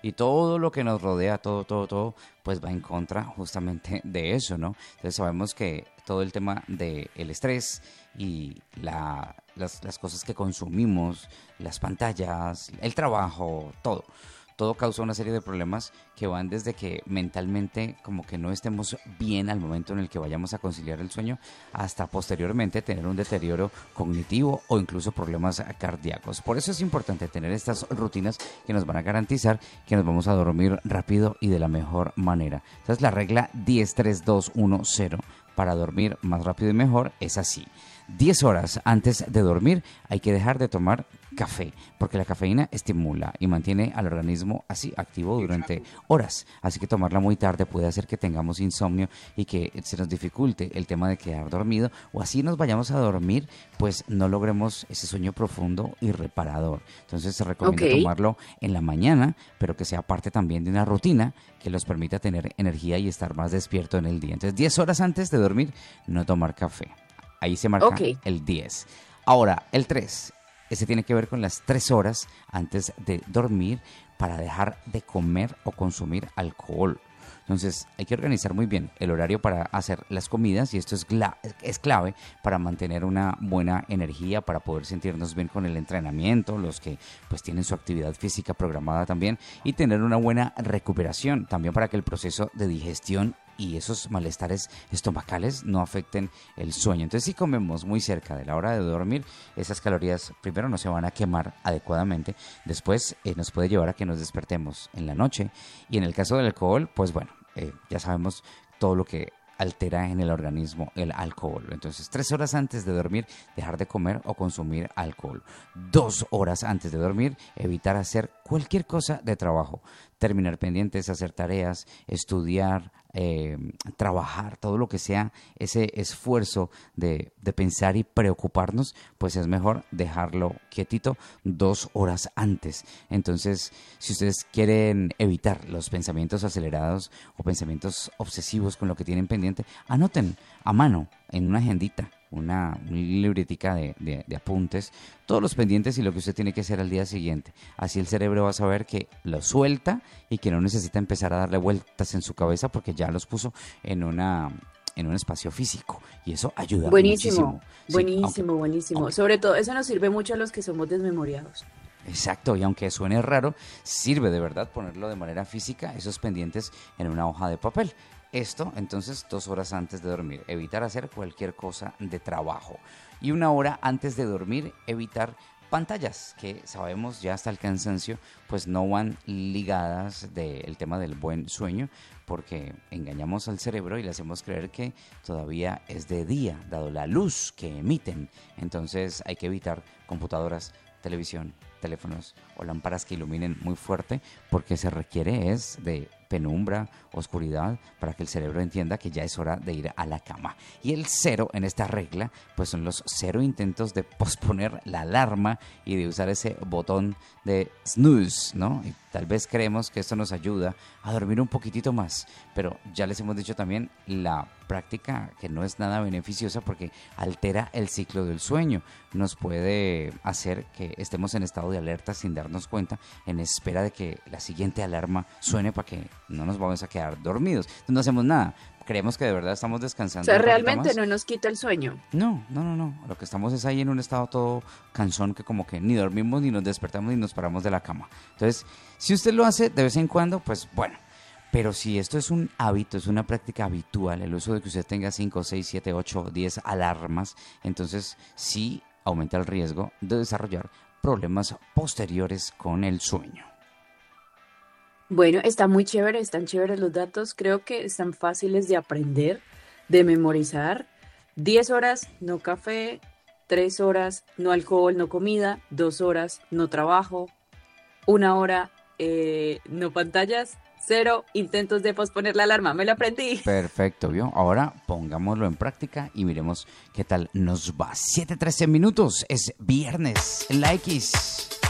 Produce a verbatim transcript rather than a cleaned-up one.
Y todo lo que nos rodea, todo, todo, todo, pues va en contra justamente de eso, ¿no? Entonces sabemos que todo el tema del estrés y la, las, las cosas que consumimos, las pantallas, el trabajo, todo. Todo causa una serie de problemas que van desde que mentalmente como que no estemos bien al momento en el que vayamos a conciliar el sueño, hasta posteriormente tener un deterioro cognitivo o incluso problemas cardíacos. Por eso es importante tener estas rutinas que nos van a garantizar que nos vamos a dormir rápido y de la mejor manera. Entonces la regla diez tres dos uno cero para dormir más rápido y mejor es así. diez horas antes de dormir hay que dejar de tomar café, porque la cafeína estimula y mantiene al organismo así activo durante horas. Así que tomarla muy tarde puede hacer que tengamos insomnio y que se nos dificulte el tema de quedar dormido, o así nos vayamos a dormir, pues no logremos ese sueño profundo y reparador. Entonces se recomienda Ok. tomarlo en la mañana, pero que sea parte también de una rutina que los permita tener energía y estar más despierto en el día. Entonces diez horas antes de dormir, no tomar café. Ahí se marca Ok. el diez. Ahora, el tres. Ese tiene que ver con las tres horas antes de dormir para dejar de comer o consumir alcohol. Entonces, hay que organizar muy bien el horario para hacer las comidas, y esto es, gla- es clave para mantener una buena energía, para poder sentirnos bien con el entrenamiento, los que pues tienen su actividad física programada también, y tener una buena recuperación también para que el proceso de digestión y esos malestares estomacales no afecten el sueño. Entonces, si comemos muy cerca de la hora de dormir, esas calorías primero no se van a quemar adecuadamente, después eh, nos puede llevar a que nos despertemos en la noche, y en el caso del alcohol, pues bueno, eh, ya sabemos todo lo que altera en el organismo el alcohol. Entonces, tres horas antes de dormir, dejar de comer o consumir alcohol. Dos horas antes de dormir, evitar hacer cualquier cosa de trabajo. Terminar pendientes, hacer tareas, estudiar, eh, trabajar, todo lo que sea ese esfuerzo de, de pensar y preocuparnos, pues es mejor dejarlo quietito dos horas antes. Entonces, si ustedes quieren evitar los pensamientos acelerados o pensamientos obsesivos con lo que tienen pendiente, anoten a mano en una agendita, una, una libretica de, de, de apuntes, todos los pendientes y lo que usted tiene que hacer al día siguiente. Así el cerebro va a saber que lo suelta y que no necesita empezar a darle vueltas en su cabeza, porque ya los puso en una en un espacio físico, y eso ayuda Buenísimo, muchísimo. Sí, aunque, buenísimo, buenísimo. aunque Sobre todo, eso nos sirve mucho a los que somos desmemoriados. Exacto, y aunque suene raro, sirve de verdad ponerlo de manera física, esos pendientes en una hoja de papel. Esto, entonces, dos horas antes de dormir, evitar hacer cualquier cosa de trabajo. Y una hora antes de dormir, evitar pantallas, que sabemos ya hasta el cansancio, pues no van ligadas del tema del buen sueño, porque engañamos al cerebro y le hacemos creer que todavía es de día, dado la luz que emiten. Entonces hay que evitar computadoras, televisión, teléfonos o lámparas que iluminen muy fuerte, porque se requiere es de penumbra, oscuridad, para que el cerebro entienda que ya es hora de ir a la cama. Y el cero en esta regla, pues son los cero intentos de posponer la alarma y de usar ese botón de snooze, ¿no? Y tal vez creemos que esto nos ayuda a dormir un poquitito más, pero ya les hemos dicho también la práctica que no es nada beneficiosa, porque altera el ciclo del sueño, nos puede hacer que estemos en estado de alerta sin darnos cuenta, en espera de que la siguiente alarma suene para que no nos vamos a quedar dormidos. Entonces no hacemos nada, creemos que de verdad estamos O descansando sea, un ratito realmente más. no nos quita el sueño. No, no, no, no. Lo que estamos es ahí en un estado todo cansón, que como que ni dormimos, ni nos despertamos, ni nos paramos de la cama. Entonces, si usted lo hace de vez en cuando, pues bueno. Pero si esto es un hábito, es una práctica habitual, el uso de que usted tenga cinco, seis, siete, ocho, diez alarmas, entonces sí aumenta el riesgo de desarrollar problemas posteriores con el sueño. Bueno, está muy chévere, están chéveres los datos. Creo que están fáciles de aprender, de memorizar. Diez horas, no café. Tres horas, no alcohol, no comida. Dos horas, no trabajo. Una hora, eh, no pantallas. Cero intentos de posponer la alarma. Me lo aprendí. Perfecto, ¿vio? Ahora pongámoslo en práctica y miremos qué tal nos va. siete trece minutos, es viernes en la X.